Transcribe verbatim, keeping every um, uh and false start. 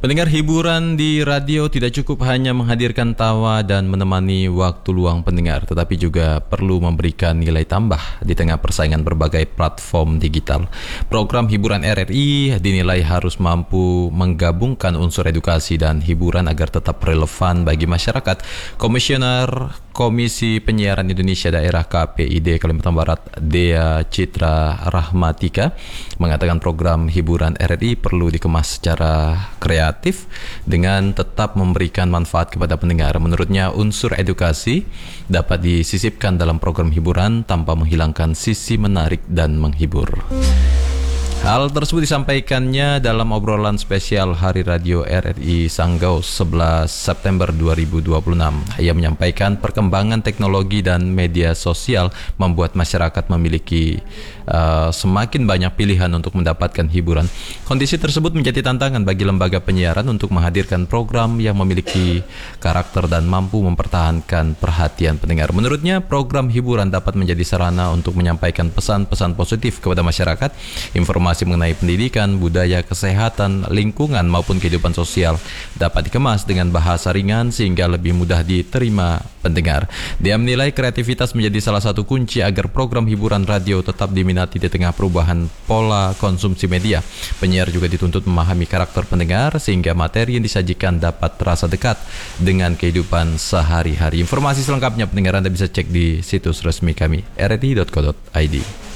Pendengar, hiburan di radio tidak cukup hanya menghadirkan tawa dan menemani waktu luang pendengar, tetapi juga perlu memberikan nilai tambah di tengah persaingan berbagai platform digital. Program hiburan R R I dinilai harus mampu menggabungkan unsur edukasi dan hiburan agar tetap relevan bagi masyarakat. Komisioner Komisi Penyiaran Indonesia Daerah K P I D Kalimantan Barat, Dea Citra Rahmatika, mengatakan program hiburan R R I perlu dikemas secara kreatif dengan tetap memberikan manfaat kepada pendengar. Menurutnya, unsur edukasi dapat disisipkan dalam program hiburan tanpa menghilangkan sisi menarik dan menghibur. Hal tersebut disampaikannya dalam obrolan spesial Hari Radio R R I Sanggau sebelas September dua ribu dua puluh enam. Ia menyampaikan perkembangan teknologi dan media sosial membuat masyarakat memiliki uh, semakin banyak pilihan untuk mendapatkan hiburan. Kondisi tersebut menjadi tantangan bagi lembaga penyiaran untuk menghadirkan program yang memiliki karakter dan mampu mempertahankan perhatian pendengar. Menurutnya, program hiburan dapat menjadi sarana untuk menyampaikan pesan-pesan positif kepada masyarakat, informasi mengenai pendidikan, budaya, kesehatan, lingkungan maupun kehidupan sosial dapat dikemas dengan bahasa ringan sehingga lebih mudah diterima pendengar. Dia menilai kreativitas menjadi salah satu kunci agar program hiburan radio tetap diminati di tengah perubahan pola konsumsi media. Penyiar juga dituntut memahami karakter pendengar sehingga materi yang disajikan dapat terasa dekat dengan kehidupan sehari-hari. Informasi selengkapnya pendengar Anda bisa cek di situs resmi kami r r i dot co dot i d.